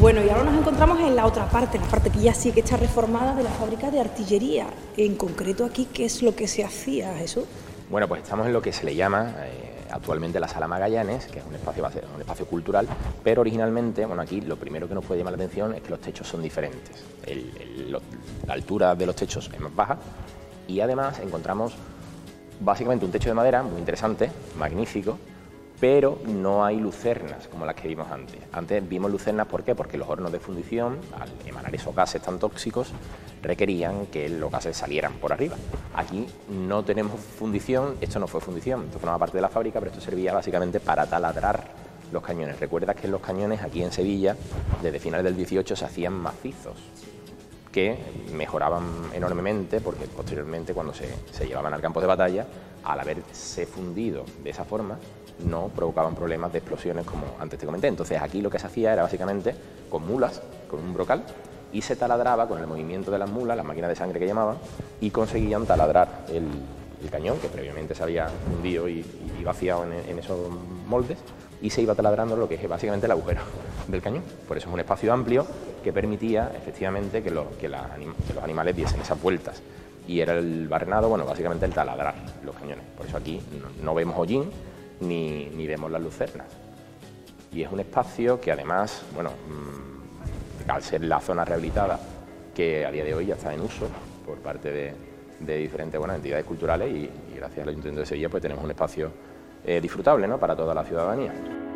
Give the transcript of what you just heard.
Bueno, y ahora nos encontramos en la otra parte, la parte que ya sí que está reformada de la fábrica de artillería. En concreto aquí, ¿qué es lo que se hacía, Jesús? Bueno, pues estamos en lo que se le llama actualmente la Sala Magallanes, que es un espacio cultural, pero originalmente, bueno, aquí lo primero que nos puede llamar la atención es que los techos son diferentes. La altura de los techos es más baja y además encontramos básicamente un techo de madera muy interesante, magnífico, pero no hay lucernas como las que vimos antes. Antes vimos lucernas, ¿por qué? Porque los hornos de fundición, al emanar esos gases tan tóxicos, requerían que los gases salieran por arriba. Aquí no tenemos fundición, esto no fue fundición, esto formaba parte de la fábrica, pero esto servía básicamente para taladrar los cañones. Recuerda que los cañones aquí en Sevilla, desde finales del 18, se hacían macizos, que mejoraban enormemente porque posteriormente, cuando se llevaban al campo de batalla, al haberse fundido de esa forma, no provocaban problemas de explosiones como antes te comenté. Entonces aquí lo que se hacía era básicamente con mulas, con un brocal, y se taladraba con el movimiento de las mulas, las máquinas de sangre que llamaban, y conseguían taladrar el cañón, que previamente se había hundido y vaciado en esos moldes, y se iba taladrando lo que es básicamente el agujero del cañón. Por eso es un espacio amplio que permitía efectivamente que los animales diesen esas vueltas. Y era el barrenado, bueno, básicamente el taladrar los cañones. Por eso aquí no vemos hollín ni vemos las lucernas. Y es un espacio que además, bueno, al ser la zona rehabilitada, que a día de hoy ya está en uso por parte de diferentes entidades culturales y gracias al Ayuntamiento de Sevilla pues tenemos un espacio disfrutable, ¿no?, para toda la ciudadanía.